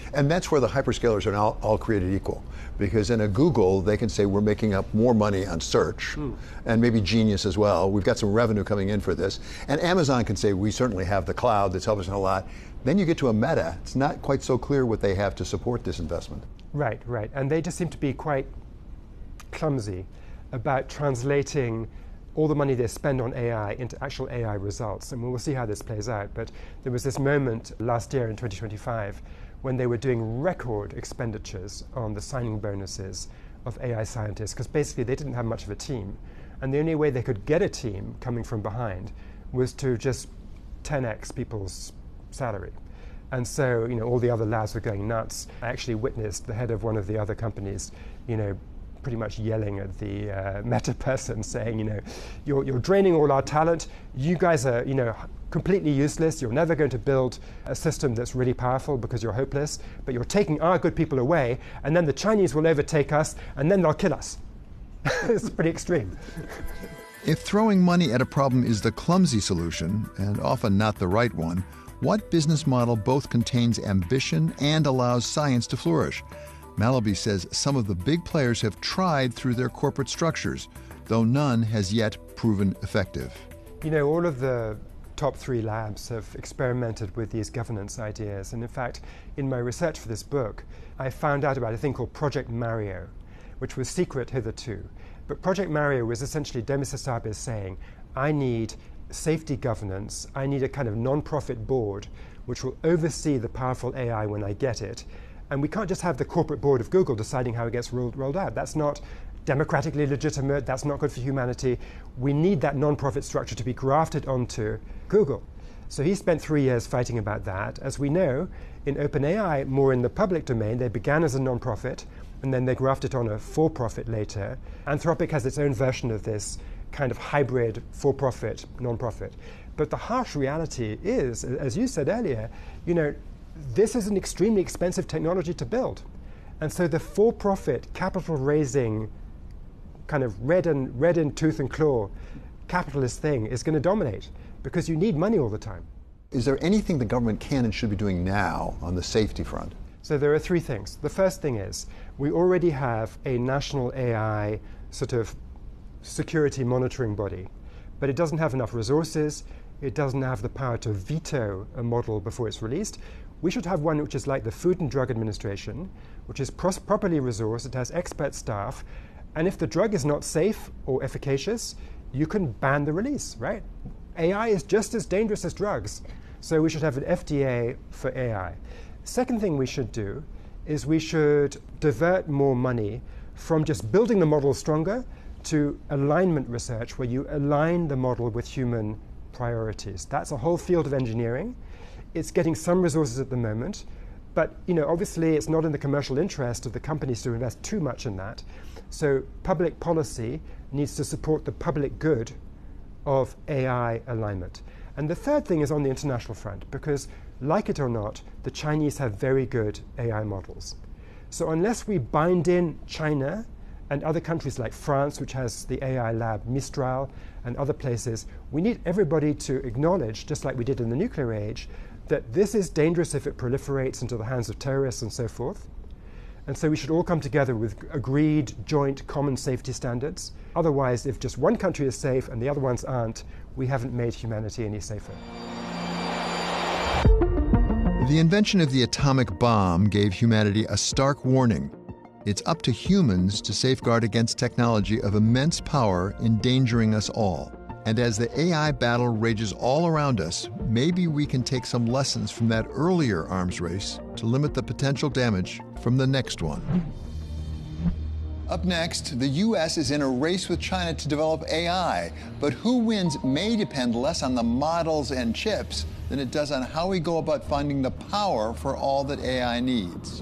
And that's where the hyperscalers are now all created equal. Because in a Google, they can say we're making up more money on search, and maybe Genius as well. We've got some revenue coming in for this. And Amazon can say we certainly have the cloud that's helped us a lot. Then you get to a Meta. It's not quite so clear what they have to support this investment. Right, right. And they just seem to be quite clumsy about translating all the money they spend on AI into actual AI results. And we'll see how this plays out. But there was this moment last year in 2025 when they were doing record expenditures on the signing bonuses of AI scientists, because basically they didn't have much of a team. And the only way they could get a team coming from behind was to just 10x people's salary. And so, all the other labs were going nuts. I actually witnessed the head of one of the other companies, pretty much yelling at the Meta person, saying, you're draining all our talent. You guys are, completely useless. You're never going to build a system that's really powerful because you're hopeless. But you're taking our good people away, and then the Chinese will overtake us, and then they'll kill us. It's pretty extreme. If throwing money at a problem is the clumsy solution, and often not the right one, what business model both contains ambition and allows science to flourish? Mallaby says some of the big players have tried through their corporate structures, though none has yet proven effective. All of the top 3 labs have experimented with these governance ideas. And in fact, in my research for this book, I found out about a thing called Project Mario, which was secret hitherto. But Project Mario was essentially Demis Hassabis saying, I need safety governance, I need a kind of non-profit board which will oversee the powerful AI when I get it. And we can't just have the corporate board of Google deciding how it gets rolled out. That's not democratically legitimate, that's not good for humanity. We need that non-profit structure to be grafted onto Google. So he spent 3 years fighting about that. As we know, in OpenAI, more in the public domain, they began as a non-profit, and then they grafted on a for-profit later. Anthropic has its own version of this kind of hybrid for-profit, non-profit. But the harsh reality is, as you said earlier, this is an extremely expensive technology to build. And so the for-profit capital raising kind of red in tooth and claw capitalist thing is going to dominate because you need money all the time. Is there anything the government can and should be doing now on the safety front? So there are 3 things. The first thing is we already have a national AI sort of security monitoring body, but it doesn't have enough resources. It doesn't have the power to veto a model before it's released. We should have one which is like the Food and Drug Administration, which is properly resourced, it has expert staff, and if the drug is not safe or efficacious, you can ban the release, right? AI is just as dangerous as drugs, so we should have an FDA for AI. Second thing we should do is we should divert more money from just building the model stronger to alignment research, where you align the model with human priorities. That's a whole field of engineering. It's getting some resources at the moment, but obviously it's not in the commercial interest of the companies to invest too much in that. So public policy needs to support the public good of AI alignment. And the third thing is on the international front, because like it or not, the Chinese have very good AI models. So unless we bind in China and other countries like France, which has the AI lab Mistral, and other places, we need everybody to acknowledge, just like we did in the nuclear age, that this is dangerous if it proliferates into the hands of terrorists and so forth. And so we should all come together with agreed, joint, common safety standards. Otherwise, if just one country is safe and the other ones aren't, we haven't made humanity any safer. The invention of the atomic bomb gave humanity a stark warning. It's up to humans to safeguard against technology of immense power endangering us all. And as the AI battle rages all around us, maybe we can take some lessons from that earlier arms race to limit the potential damage from the next one. Up next, the U.S. is in a race with China to develop AI, but who wins may depend less on the models and chips than it does on how we go about finding the power for all that AI needs.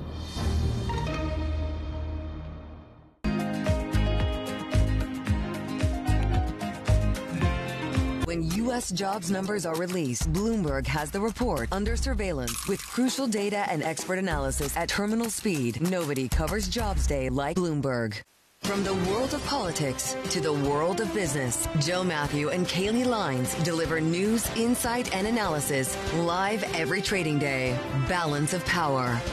When U.S. jobs numbers are released, Bloomberg has the report under surveillance with crucial data and expert analysis at terminal speed. Nobody covers Jobs Day like Bloomberg. From the world of politics to the world of business, Joe Matthew and Kaylee Lines deliver news, insight, and analysis live every trading day. Balance of Power.